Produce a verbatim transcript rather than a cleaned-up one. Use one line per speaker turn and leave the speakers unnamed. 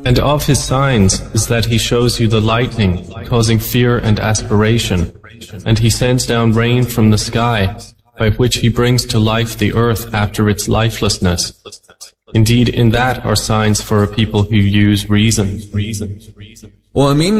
And of his signs is that he shows you the lightning, causing fear and aspiration, and he sends down rain from the sky, by which he brings to life the earth after its lifelessness. Indeed, in that are signs for a people who use reason.
ومن